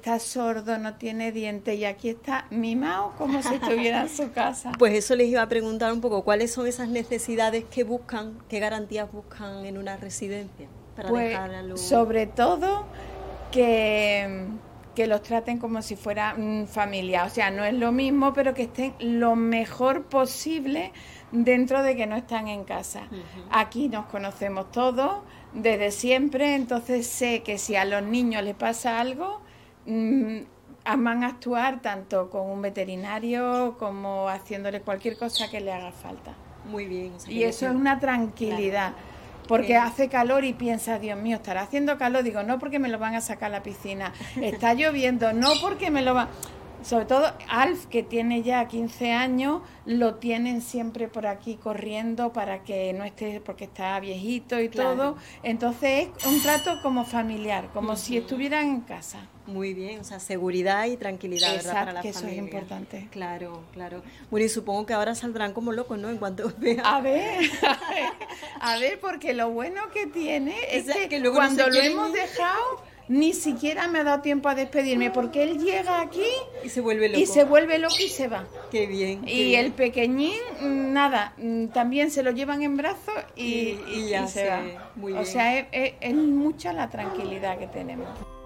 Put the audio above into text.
está sordo, no tiene dientes y aquí está mimado como si estuviera en su casa. Pues eso les iba a preguntar un poco, ¿cuáles son esas necesidades que buscan, qué garantías buscan en una residencia para Pues, dejar a los... sobre todo que los traten como si fuera familia, o sea, no es lo mismo, pero que estén lo mejor posible dentro de que no están en casa. Aquí nos conocemos todos desde siempre, entonces sé que si a los niños les pasa algo, van a actuar tanto con un veterinario como haciéndole cualquier cosa que le haga falta. Muy bien. O sea, y eso es una tranquilidad. Claro. Porque hace calor y piensas, Dios mío, estará haciendo calor. Digo, no porque me lo van a sacar a la piscina. Está lloviendo, no porque me lo van... Sobre todo Alf, que tiene ya 15 años, lo tienen siempre por aquí corriendo para que no esté, porque está viejito y claro. Todo. Entonces es un trato como familiar, como si estuvieran en casa. Muy bien, o sea, seguridad y tranquilidad, exacto, ¿verdad? Para la que familia. Eso es importante. Claro, claro. Bueno, y supongo que ahora saldrán como locos, ¿no? En cuanto vean. A ver, porque lo bueno que tiene es que luego cuando no lo hemos dejado... Ni siquiera me ha dado tiempo a despedirme porque él llega aquí y se vuelve loco y se va. Qué bien. Y bien. El pequeñín, nada, también se lo llevan en brazos y ya se va. Muy bien. O sea, es mucha la tranquilidad que tenemos.